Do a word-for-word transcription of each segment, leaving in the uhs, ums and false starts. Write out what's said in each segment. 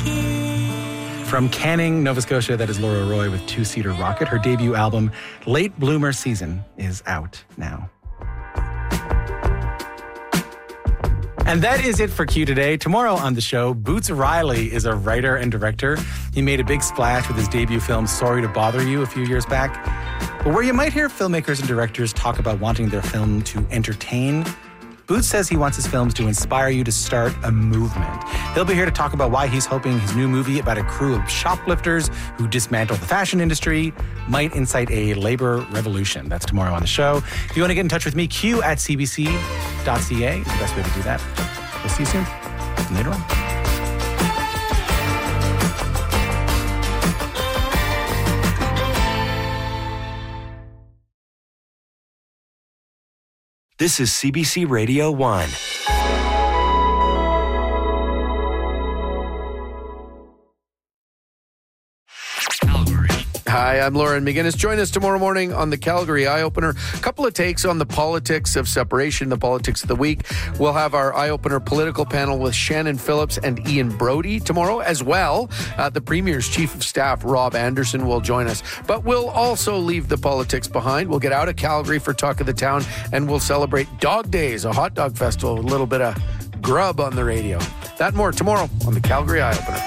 From Canning, Nova Scotia, that is Laura Roy with Two-Seater Rocket. Her debut album, Late Bloomer Season, is out now. And that is it for Q today. Tomorrow on the show, Boots Riley is a writer and director. He made a big splash with his debut film, Sorry to Bother You, a few years back. But where you might hear filmmakers and directors talk about wanting their film to entertain, Boots says he wants his films to inspire you to start a movement. He'll be here to talk about why he's hoping his new movie about a crew of shoplifters who dismantle the fashion industry might incite a labor revolution. That's tomorrow on the show. If you want to get in touch with me, Q at c b c dot c a is the best way to do that. We'll see you soon. Later on. This is C B C Radio one. Hi, I'm Lauren McGinnis. Join us tomorrow morning on the Calgary Eye Opener. A couple of takes on the politics of separation, the politics of the week. We'll have our Eye Opener political panel with Shannon Phillips and Ian Brody tomorrow as well. Uh, the Premier's Chief of Staff, Rob Anderson, will join us. But we'll also leave the politics behind. We'll get out of Calgary for Talk of the Town, and we'll celebrate Dog Days, a hot dog festival with a little bit of grub on the radio. That and more tomorrow on the Calgary Eye Opener.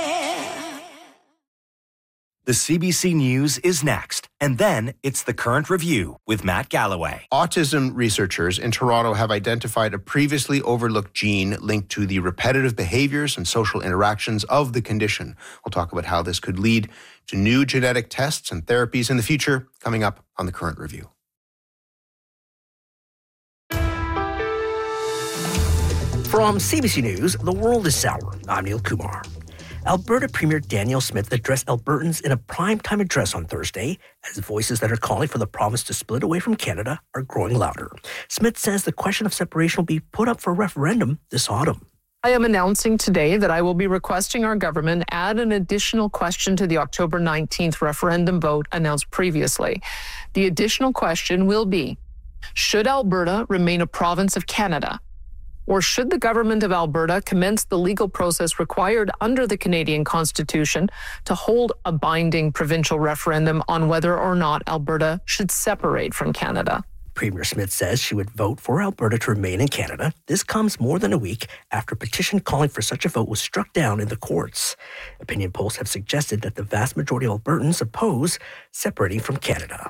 The C B C News is next, and then it's The Current Review with Matt Galloway. Autism researchers in Toronto have identified a previously overlooked gene linked to the repetitive behaviors and social interactions of the condition. We'll talk about how this could lead to new genetic tests and therapies in the future, coming up on The Current Review. From C B C News, the world is sour. I'm Neil Kumar. Alberta Premier Danielle Smith addressed Albertans in a primetime address on Thursday as voices that are calling for the province to split away from Canada are growing louder. Smith says the question of separation will be put up for referendum this autumn. I am announcing today that I will be requesting our government add an additional question to the October nineteenth referendum vote announced previously. The additional question will be, should Alberta remain a province of Canada? Or should the government of Alberta commence the legal process required under the Canadian Constitution to hold a binding provincial referendum on whether or not Alberta should separate from Canada? Premier Smith says she would vote for Alberta to remain in Canada. This comes more than a week after a petition calling for such a vote was struck down in the courts. Opinion polls have suggested that the vast majority of Albertans oppose separating from Canada.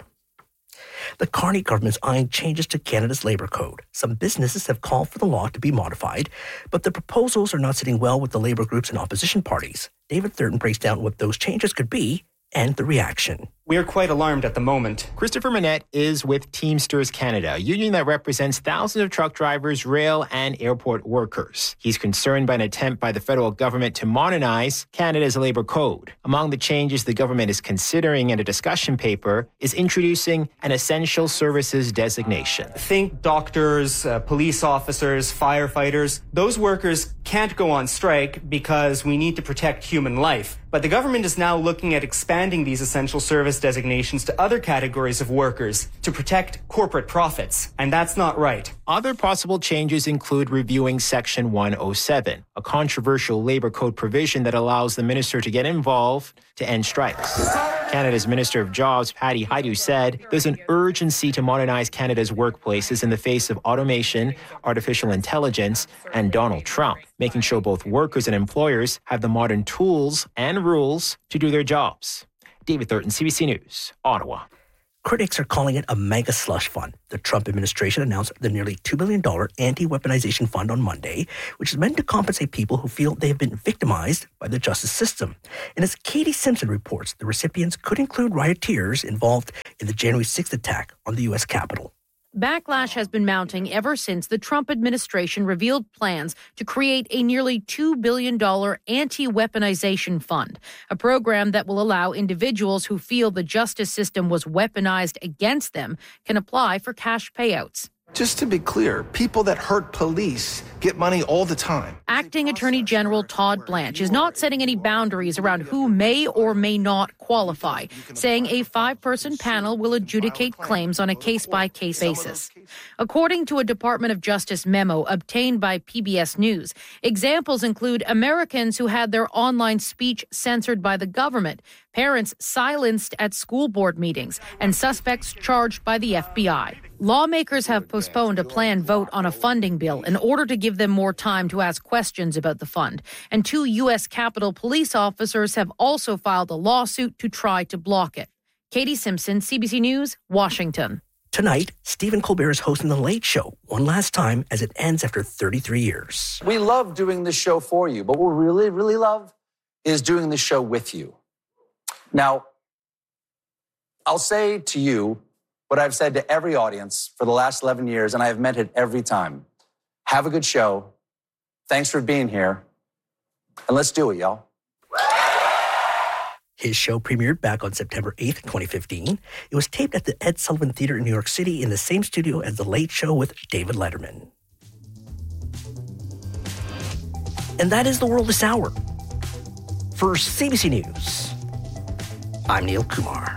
The Carney government's eyeing changes to Canada's labour code. Some businesses have called for the law to be modified, but the proposals are not sitting well with the labour groups and opposition parties. David Thurton breaks down what those changes could be and the reaction. We are quite alarmed at the moment. Christopher Manette is with Teamsters Canada, a union that represents thousands of truck drivers, rail and airport workers. He's concerned by an attempt by the federal government to modernize Canada's labour code. Among the changes the government is considering in a discussion paper is introducing an essential services designation. Think doctors, uh, police officers, firefighters. Those workers can't go on strike because we need to protect human life. But the government is now looking at expanding these essential service designations to other categories of workers to protect corporate profits, and that's not right. Other possible changes include reviewing Section one oh seven, a controversial labour code provision that allows the minister to get involved to end strikes. Canada's Minister of Jobs, Patty Hajdu, said there's an urgency to modernize Canada's workplaces in the face of automation, artificial intelligence, and Donald Trump, making sure both workers and employers have the modern tools and rules to do their jobs. David Thurton, C B C News, Ottawa. Critics are calling it a mega slush fund. The Trump administration announced the nearly two billion dollars anti-weaponization fund on Monday, which is meant to compensate people who feel they have been victimized by the justice system. And as Katie Simpson reports, the recipients could include rioters involved in the January sixth attack on the U S Capitol. Backlash has been mounting ever since the Trump administration revealed plans to create a nearly two billion dollars anti-weaponization fund, a program that will allow individuals who feel the justice system was weaponized against them can apply for cash payouts. Just to be clear, people that hurt police get money all the time. Acting Attorney General Todd Blanche is not setting any boundaries around who may or may not qualify, saying a five-person panel will adjudicate claims on a case-by-case basis. According to a Department of Justice memo obtained by P B S News, examples include Americans who had their online speech censored by the government, parents silenced at school board meetings, and suspects charged by the F B I. Lawmakers have postponed a planned vote on a funding bill in order to give them more time to ask questions about the fund. And two U S Capitol police officers have also filed a lawsuit to try to block it. Katie Simpson, C B C News, Washington. Tonight, Stephen Colbert is hosting The Late Show one last time as it ends after thirty-three years. We love doing this show for you, but what we really, really love is doing this show with you. Now, I'll say to you what I've said to every audience for the last eleven years, and I have meant it every time. Have a good show. Thanks for being here. And let's do it, y'all. His show premiered back on September eighth, twenty fifteen. It was taped at the Ed Sullivan Theater in New York City in the same studio as The Late Show with David Letterman. And that is the world this hour. For C B C News, I'm Neil Kumar.